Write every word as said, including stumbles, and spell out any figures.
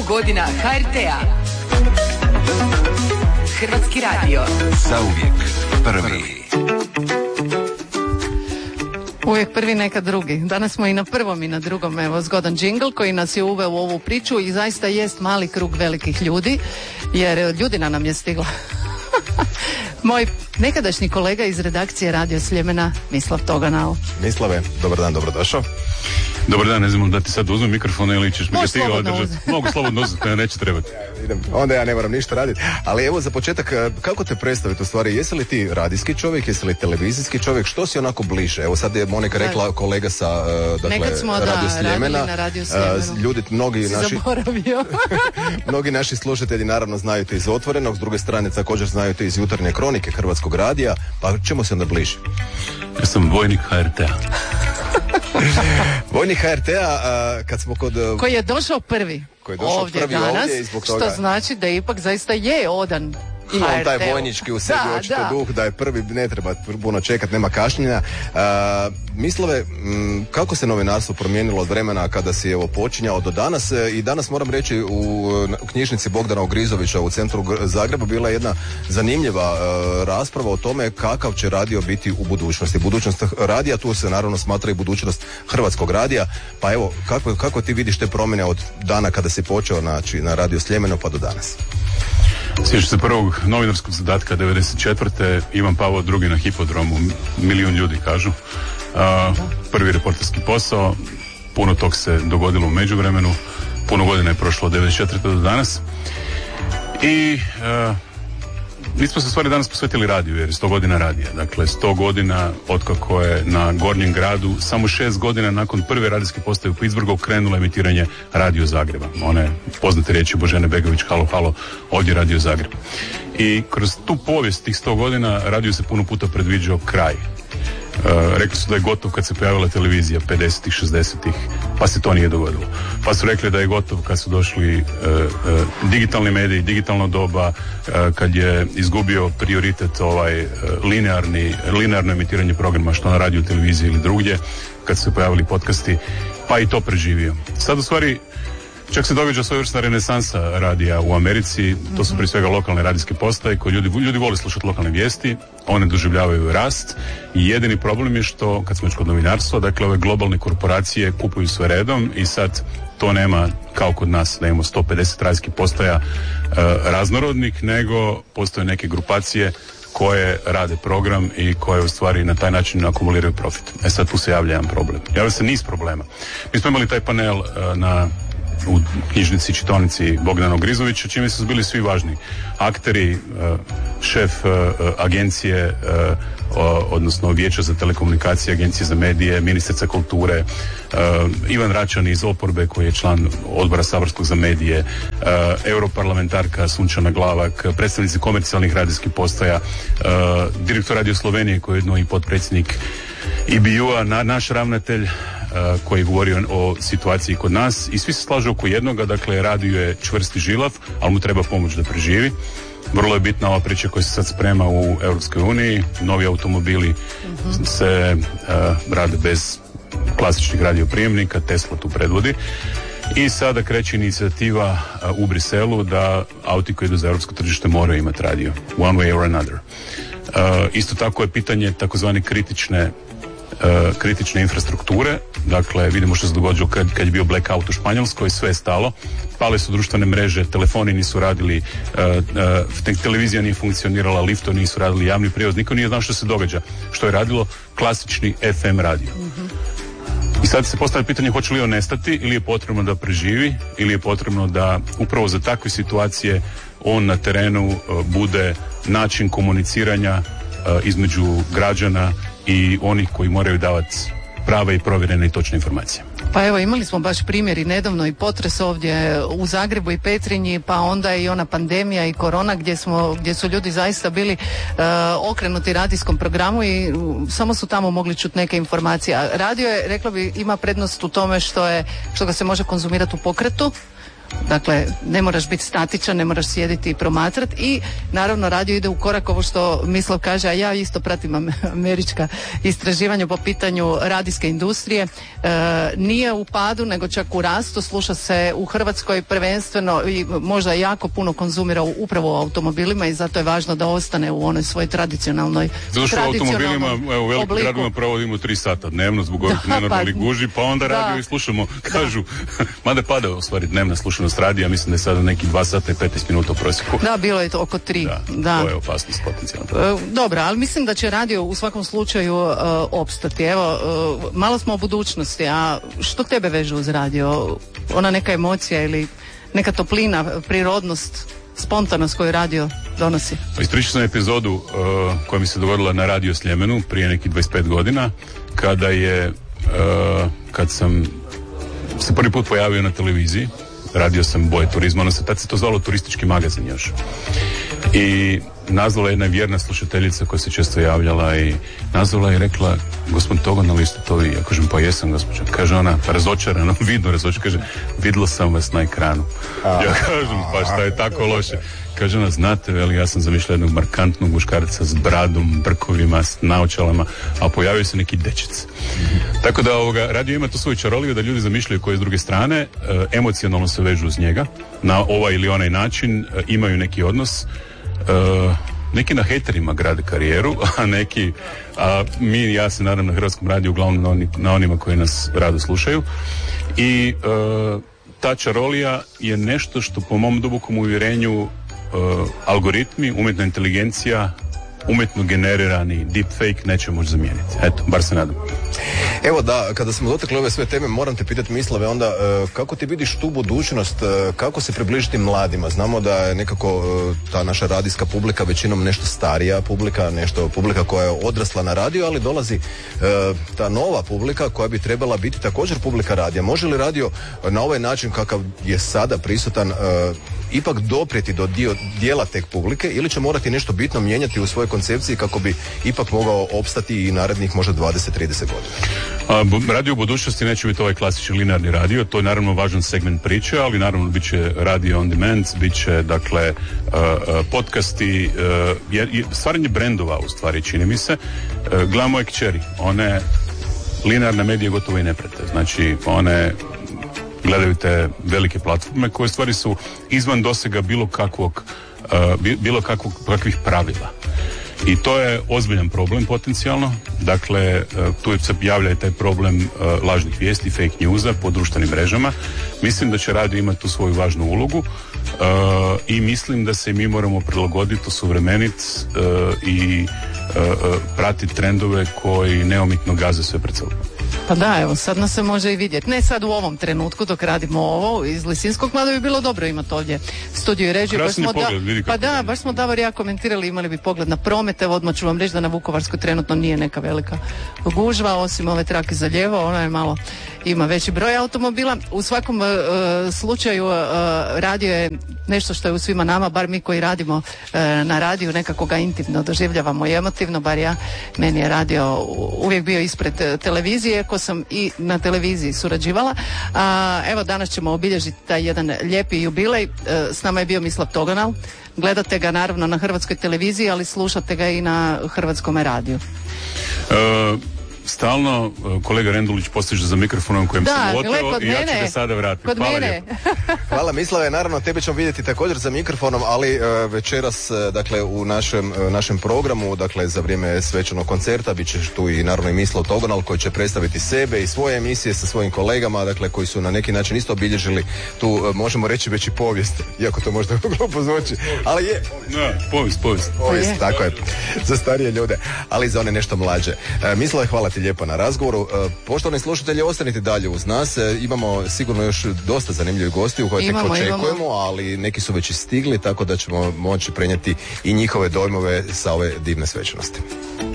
godina ha er te a. Hrvatski radio. Zauvijek prvi. Uvijek prvi, nekad drugi. Danas smo i na prvom i na drugom, evo, zgodan džingl koji nas je uveo u ovu priču i zaista jest mali krug velikih ljudi, jer ljudina nam je stigla. Moj nekadašnji kolega iz redakcije Radio Sljemena, Mislav Toganal. Mislave, dobar dan, dobrodošao. Dobar dan, ne znam da ti sad uzmem mikrofon ili ćeš mi ga stigao održati. Mogu slobodno uzeti, ne, neće trebati. Idem. Onda ja ne moram ništa raditi. Ali evo za početak, kako te predstaviti u stvari? Jesi li ti radijski čovjek, jesi li televizijski čovjek? Što si onako bliže? Evo sad je Monika rekla kolega sa dakle, smo, Radio da, Sljemena. Na Radio Sljemenu. Ljudi, mnogi si naši, zaboravio. mnogi naši slušatelji naravno znaju te iz Otvorenog, s druge strane također znaju te iz Jutarnje kronike Hrvatskog radija. Pa čemu se onda bliže? Ja sam vojnik ha er te a. Vojnik ha er te a, kad smo kod... Koji je došao prvi, koji je došao ovdje prvi danas, ovdje i zbog toga... što znači da ipak zaista je odan Ima ha on er taj te u. vojnički u sebi Da, očito da. duh da je prvi, ne treba puno čekat, nema kašnjenja. Uh, Mislave, m, kako se novinarstvo promijenilo od vremena kada si evo počinjao do danas? E, I danas moram reći u, u knjižnici Bogdana Ogrizovića u centru Zagreba bila je jedna zanimljiva uh, rasprava o tome kakav će radio biti u budućnosti. Budućnost radija, tu se naravno smatra i budućnost Hrvatskog radija. Pa evo, kako, kako ti vidiš te promjene od dana kada si počeo znači, na Radio Sljemeno pa do danas? Sjećam se prvog novinarskog zadatka devedeset četvrte Ivan Pavao drugi na Hipodromu, milijun ljudi kažu. Uh, prvi reporterski posao, puno tog se dogodilo u međuvremenu, puno godina je prošlo od devedeset četvrte do danas. I uh, mi smo se stvari danas posvetili radiju, jer je sto godina radija. Dakle, sto godina otkako je na Gornjem gradu, samo šest godina nakon prve radijske postaje u Pittsburghu krenulo emitiranje Radio Zagreba. One poznate riječi Božene Begović, halo, halo, ovdje Radio Zagreb. I kroz tu povijest tih sto godina radio se puno puta predviđao kraj. Uh, rekli su da je gotov kad se pojavila televizija pedesetih, šezdesetih, pa se to nije dogodilo. Pa su rekli da je gotov kad su došli uh, uh, digitalni mediji, digitalno doba, uh, kad je izgubio prioritet ovaj uh, linearni, linearno emitiranje programa što na radiju, televiziji ili drugdje, kad su se pojavili podcasti, pa i to preživio. Sad u stvari čak se događa svojevrsna renesansa radija u Americi, to su prije svega lokalne radijske postaje koje ljudi, ljudi vole slušati lokalne vijesti, one doživljavaju rast i jedini problem je što, kad smo već kod novinarstva, dakle ove globalne korporacije kupuju sve redom i sad to nema kao kod nas da imamo sto pedeset radijskih postaja e, raznorodnih, nego postoje neke grupacije koje rade program i koje u stvari na taj način akumuliraju profit. E sad tu se javlja jedan problem. Javlja se niz problema. Mi smo imali taj panel e, na u knjižnici, čitaonici Bogdana Ogrizovića, čime su bili svi važni akteri, šef agencije, odnosno Vijeća za telekomunikacije, Agencije za medije, ministrica kulture, Ivan Račan iz oporbe koji je član odbora saborskog za medije, europarlamentarka Sunčana Glavak, predstavnici komercijalnih radijskih postaja, direktor Radio Slovenije koji je jedno i potpredsjednik I B U-a, na, naš ravnatelj Uh, koji govori o, o situaciji kod nas i svi se slažu oko jednoga, dakle radio je čvrst i žilav, ali mu treba pomoć da preživi. Vrlo je bitna ova priča koja se sad sprema u Europskoj uniji, novi automobili mm-hmm. se uh, rade bez klasičnih radioprijemnika, Tesla tu predvodi i sada kreće inicijativa uh, u Briselu da auti koji idu za europsko tržište moraju imati radio, one way or another. Uh, isto tako je pitanje takozvane kritične Uh, kritične infrastrukture, dakle vidimo što se događalo kad, kad je bio blackout u Španjolskoj, sve je stalo, pale su društvene mreže, telefoni nisu radili, uh, uh, televizija nije funkcionirala, liftovi nisu radili, javni prijevoz, niko nije znao što se događa, što je radilo klasični F M radio. Mm-hmm. I sad se postavlja pitanje hoće li on nestati ili je potrebno da preživi ili je potrebno da upravo za takve situacije on na terenu uh, bude način komuniciranja uh, između građana i onih koji moraju davati prave i provjerene i točne informacije. Pa evo, imali smo baš primjer i nedavno i potres ovdje u Zagrebu i Petrinji, pa onda i ona pandemija i korona gdje smo, gdje su ljudi zaista bili uh, okrenuti radijskom programu i uh, samo su tamo mogli čuti neke informacije. A radio je, rekla bi, ima prednost u tome što je, što ga se može konzumirati u pokretu. Dakle, ne moraš biti statičan, ne moraš sjediti i promatrati i naravno radio ide u korak ovo što Mislav kaže, a ja isto pratim am- američka istraživanja po pitanju radijske industrije. E, nije u padu, nego čak u rastu, sluša se u Hrvatskoj prvenstveno i možda jako puno konzumira upravo u automobilima i zato je važno da ostane u onoj svojoj tradicionalnoj Zato što u tradicionalnom automobilima, evo, u velikim obliku. gradovima provodimo tri sata dnevno zbog ovih Da, nenormalnih pa- guži, pa onda da. radio i slušamo, kažu, mada pada u stvari dnevna slušanost radija, mislim da je sada neki dva sata i petnaest minuta u prosjeku. Da, bilo je to oko tri. Da, Da. to je opasnost potencijalno. E, Dobro, ali mislim da će radio u svakom slučaju e, opstati. Evo, e, malo smo o budućnosti, a što tebe veže uz radio? Ona neka emocija ili neka toplina, prirodnost, spontanost koju radio donosi? Ispričao sam epizodu uh, koja mi se dogodila na Radio Sljemenu prije nekih dvadeset pet godina, kada je, uh, kad sam se prvi put pojavio na televiziji, radio sam Boje turizma, ono se, tad se to zvalo turistički magazin još. I nazvala jedna vjerna slušateljica koja se često javljala i nazvala i rekla, gospodin Togonal, isto to vi? Ja kažem, pa jesam, gospođa. Kaže ona, razočarano, vidno razočarano, kaže, vidjela sam vas na ekranu. Ja kažem, pa šta je tako loše? Kaže ona, znate, veli, ja sam zamišljala jednog markantnog muškarca s bradom, brkovima, s naočalama, a pojavio se neki dečec. Tako da ovoga, radio ima to svoju čaroliju da ljudi zamišljaju koji je s druge strane, e, emocionalno se vežu uz njega, na ovaj ili onaj način, e, imaju neki odnos. E, neki na hejterima grade karijeru, a neki, a mi, ja se naravno na Hrvatskom radiju uglavnom na, oni, na onima koji nas rado slušaju. I e, ta čarolija je nešto što po mom dubokom uvjerenju Uh, algoritmi, umjetna inteligencija, umjetno generirani deepfake neće moći zamijeniti. Eto, bar se nadam. Evo da, kada smo dotakli ove sve teme, moram te pitati, Mislave, onda uh, kako ti vidiš tu budućnost, uh, kako se približiti mladima? Znamo da je nekako uh, ta naša radijska publika većinom nešto starija publika, nešto publika koja je odrasla na radio, ali dolazi uh, ta nova publika koja bi trebala biti također publika radija. Može li radio na ovaj način kakav je sada prisutan uh, ipak doprijeti do dio, dijela tek publike ili će morati nešto bitno mijenjati u svojoj koncepciji kako bi ipak mogao opstati i narednih možda dvadeset do trideset godina? A, bu- radio u budućnosti neće biti ovaj klasični linearni radio, to je naravno važan segment priče, ali naravno bit će radio on demand, bit će dakle uh, uh, podcasti, uh, je, je, stvaranje brendova u stvari čini mi se. Uh, gledamo moje kćeri, one linearne medije gotovo i ne prate, znači one gledaju te velike platforme koje stvari su izvan dosega bilo kakvog uh, bilo kakvog, kakvih pravila. I to je ozbiljan problem potencijalno. Dakle, uh, tu se javlja i taj problem uh, lažnih vijesti, fake newsa po društvenim mrežama. Mislim da će radio imati tu svoju važnu ulogu uh, i mislim da se mi moramo prilagoditi, osuvremeniti uh, i uh, uh, pratiti trendove koji neomitno gaze sve pred sobom. Pa da, evo, sad nas se može i vidjeti. Ne sad u ovom trenutku dok radimo ovo iz Lisinskog, mada bi bilo dobro imati ovdje studiju i režiju. Krasni Baš smo pogled, vidi kako Pa da, je. baš smo Davor i ja komentirali, imali bi pogled na promet. Evo, odmah ću vam reći da na Vukovarskoj trenutno nije neka velika gužva, osim ove trake za lijevo, ona je malo, ima veći broj automobila. U svakom uh, slučaju uh, radio je nešto što je u svima nama, bar mi koji radimo uh, na radiju, nekako ga intimno doživljavamo i emotivno, bar ja, meni je radio uvijek bio ispred uh, televizije, iako sam i na televiziji surađivala. A, evo, danas ćemo obilježiti taj jedan lijepi jubilej. E, s nama je bio Mislav Togonal. Gledate ga naravno na Hrvatskoj televiziji, ali slušate ga i na Hrvatskom radiju. E, stalno uh, kolega Rendulić postiže za mikrofonom kojem Da, sam gle, oteo kod i ja ću mene. ga sada vratiti. Kod Hvala mene. lijepo. Hvala, Mislave, naravno tebe ćemo vidjeti također za mikrofonom, ali uh, večeras uh, dakle u našem, uh, našem programu, dakle za vrijeme svečanog koncerta bit će tu i naravno i Mislav Togonal koji će predstaviti sebe i svoje emisije sa svojim kolegama, dakle koji su na neki način isto obilježili tu, uh, možemo reći već i povijest, iako to možda glupo zvuči, ali je Da, povijest, povijest. povijest, je. tako je, za starije ljude, ali i za one nešto mlađe. Uh, Mislave, hvala ti lijepo na razgovoru. Uh, poštovani slušatelji, ostanite dalje uz nas, uh, imamo sigurno još dosta zanimljivih gostiju koje tek Imamo, očekujemo, imamo. ali neki su već i stigli, tako da ćemo moći prenijeti i njihove dojmove sa ove divne svečanosti.